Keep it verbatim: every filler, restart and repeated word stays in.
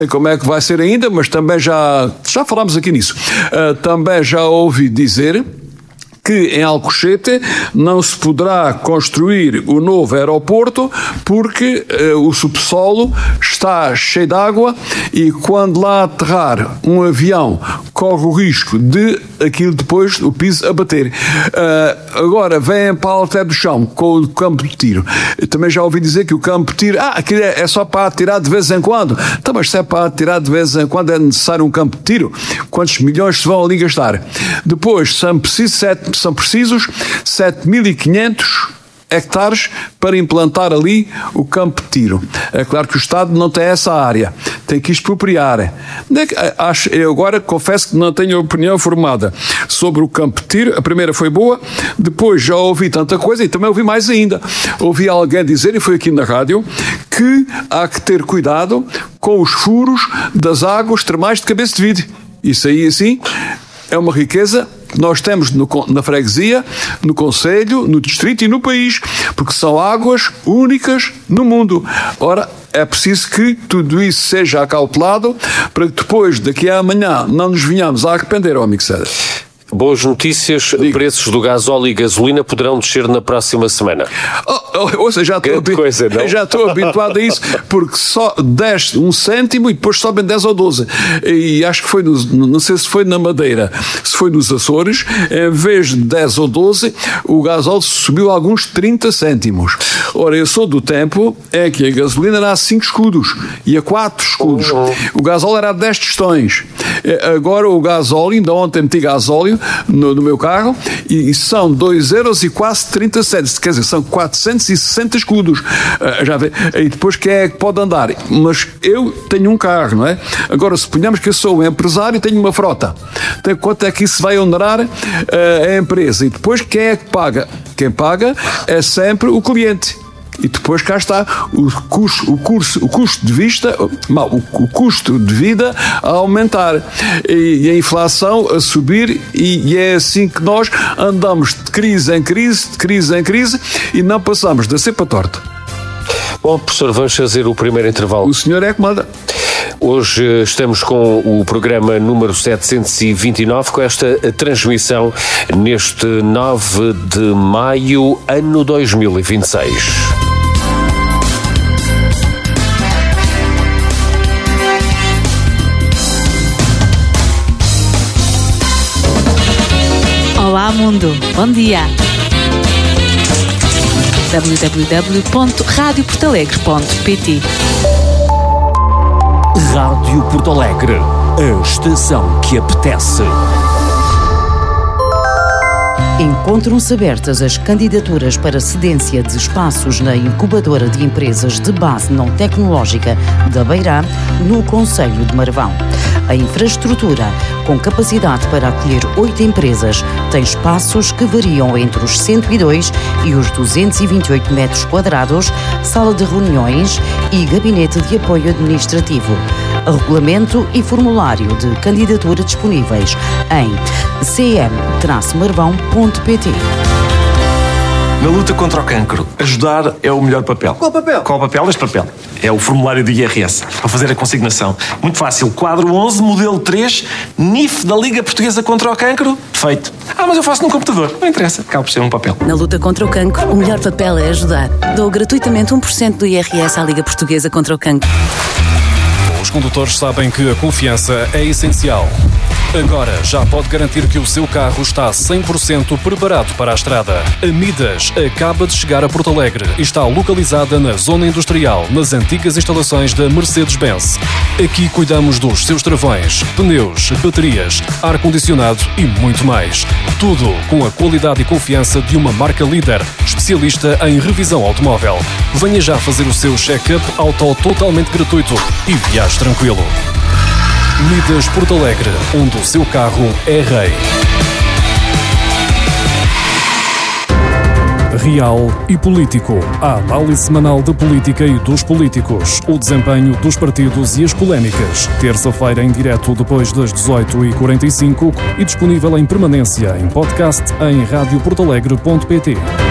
Como é que vai ser ainda, mas também já, já falámos aqui nisso. Uh, também já ouvi dizer que em Alcochete não se poderá construir o novo aeroporto porque uh, o subsolo está cheio de água e quando lá aterrar um avião corre o risco de aquilo depois, o piso, abater. Uh, agora vêm para a altura do chão com o campo de tiro. Eu também já ouvi dizer que o campo de tiro, ah, aquilo é, é só para atirar de vez em quando. Então, mas se é para atirar de vez em quando é necessário um campo de tiro, quantos milhões se vão ali gastar? Depois, são precisos sete São precisos sete mil e quinhentos hectares para implantar ali o campo de tiro. É claro que o Estado não tem essa área, tem que expropriar. Eu agora confesso que não tenho opinião formada sobre o campo de tiro. A primeira foi boa, depois já ouvi tanta coisa e também ouvi mais ainda. Ouvi alguém dizer, e foi aqui na rádio, que há que ter cuidado com os furos das águas termais de Cabeça de Vide. Isso aí, assim, é uma riqueza que nós temos no, na freguesia, no concelho, no distrito e no país, porque são águas únicas no mundo. Ora, é preciso que tudo isso seja acautelado para que depois, daqui a amanhã, não nos venhamos a arrepender, ó amigo César. Boas notícias, Digo. Preços do gasóleo e gasolina poderão descer na próxima semana. Oh, oh, ou seja, já estou, habi- coisa, não? já estou habituado a isso, porque só desce um cêntimo e depois sobem dez ou doze. E acho que foi, nos, não sei se foi na Madeira, se foi nos Açores, em vez de dez ou doze, o gasóleo subiu alguns trinta cêntimos. Ora, eu sou do tempo é que a gasolina era a cinco escudos e a quatro escudos. Uhum. O gasóleo era a dez tostões. Agora o gasóleo, ainda ontem meti gasóleo No, no meu carro, e, e são dois euros e quase trinta cêntimos, quer dizer, são quatrocentos e sessenta escudos. Uh, já vê? E depois quem é que pode andar? Mas eu tenho um carro, não é? Agora, suponhamos que eu sou um empresário e tenho uma frota. Então, quanto é que isso vai onerar uh, a empresa? E depois quem é que paga? Quem paga é sempre o cliente. E depois cá está o custo, o custo, o custo de vista, mal, o, o custo de vida a aumentar e, e a inflação a subir e, e é assim que nós andamos de crise em crise, de crise em crise e não passamos da cepa torta. Bom, professor, vamos fazer o primeiro intervalo. O senhor é que manda. Hoje estamos com o programa número setecentos e vinte e nove, com esta transmissão neste nove de maio, ano dois mil e vinte e seis. Olá mundo, bom dia! w w w ponto rádio porto alegre ponto p t Rádio Porto Alegre, a estação que apetece. Encontram-se abertas as candidaturas para cedência de espaços na incubadora de empresas de base não tecnológica da Beirã, no concelho de Marvão. A infraestrutura, com capacidade para acolher oito empresas, tem espaços que variam entre os cento e dois e os duzentos e vinte e oito metros quadrados, sala de reuniões e gabinete de apoio administrativo. Regulamento e formulário de candidatura disponíveis em c m marvão ponto p t. Na luta contra o cancro, ajudar é o melhor papel. Qual papel? Qual papel? Este papel. É o formulário de I R S, para fazer a consignação. Muito fácil. Quadro onze, modelo três, N I F da Liga Portuguesa contra o Cancro. Feito. Ah, mas eu faço no computador. Não interessa. Acaba por ser um papel. Na luta contra o cancro, o melhor papel é ajudar. Dou gratuitamente um por cento do I R S à Liga Portuguesa contra o Cancro. Os condutores sabem que a confiança é essencial. Agora já pode garantir que o seu carro está cem por cento preparado para a estrada. A Midas acaba de chegar a Porto Alegre e está localizada na zona industrial, nas antigas instalações da Mercedes-Benz. Aqui cuidamos dos seus travões, pneus, baterias, ar-condicionado e muito mais. Tudo com a qualidade e confiança de uma marca líder, especialista em revisão automóvel. Venha já fazer o seu check-up auto totalmente gratuito e viaje tranquilo. Midas Porto Alegre, onde o seu carro é rei. Real e Político. A análise semanal da política e dos políticos. O desempenho dos partidos e as polémicas. Terça-feira em direto depois das dezoito e quarenta e cinco e disponível em permanência em podcast em rádio porto alegre ponto p t.